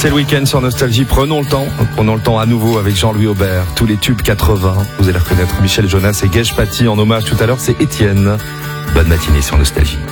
C'est le week-end sur Nostalgie. Prenons le temps à nouveau avec Jean-Louis Aubert. Tous les tubes 80. Vous allez reconnaître Michel Jonas et Gage Paty en hommage tout à l'heure. C'est Étienne. Bonne matinée sur Nostalgie.